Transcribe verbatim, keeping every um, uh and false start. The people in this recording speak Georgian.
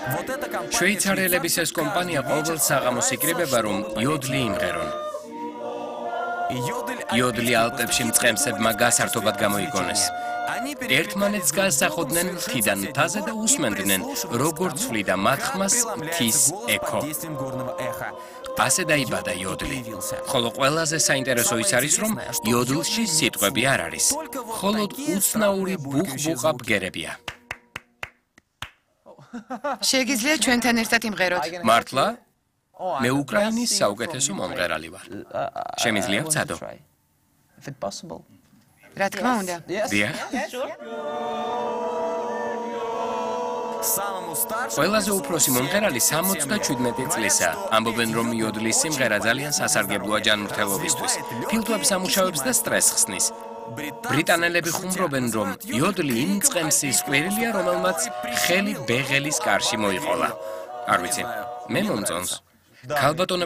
შვეიცარიელების ეს კომპანია ყოველ საღამოს იკრიბება, რომ იოდლი იმღერონ. იოდლი ალპებში მწყემსებმა გასართობად გამოიგონეს. ერთმანეთს გაასახოდნენ მთიდან მთაზე და უსმენდნენ, როგორც ცვლიდა მათ ხმას მთის ექო. ასე დაიბადა იოდლი. ხოლო ყველაზე საინტერესო ის არის, რომ იოდლში სიტყვები არ არის. მხოლოდ უცნაური ბუხ-ბუყა ბგერებია. შეგიძლია ჩვენთან ერთად იმღეროთ. მართლა? მე უკრაინის საუკეთესო მომღერალი ვარ. შემიძლია ვცადო? რა თქმა უნდა. დიახ. ყველაზე უფროსი მომღერალი სამოცდაჩვიდმეტი წლისაა. ამბობენ, რომ იოდლის სიმღერა ძალიან სასარგებლოა ჯანმრთელობისთვის. ფილტვებს ამუშავებს და სტრესს ხსნის. ბრიტანელები ხუმრობენ, რომ იოდლი იმ წყემსის კვირილია, რომელმაც ხელი ბეღელის კარში მოიყოლა. არ ვიცი, მე მომწონს. ქალბატონებმა